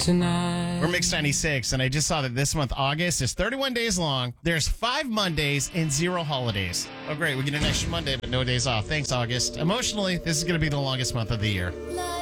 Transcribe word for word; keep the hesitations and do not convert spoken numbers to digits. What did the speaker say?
tonight. We're Mix ninety-six, and I just saw that this month, August, is thirty-one days long. There's five Mondays and zero holidays. Oh, great. We get an extra Monday, but no days off. Thanks, August. Emotionally, this is going to be the longest month of the year.